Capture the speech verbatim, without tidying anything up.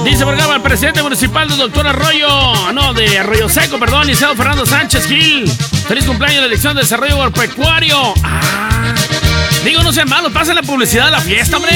Dice por acá el presidente municipal del doctor Arroyo, no, de Arroyo Seco, perdón, licenciado Fernando Sánchez Gil. Feliz cumpleaños de la elección de desarrollo agropecuario. Ah, digo, no sean malos, pasen la publicidad de la fiesta, hombre.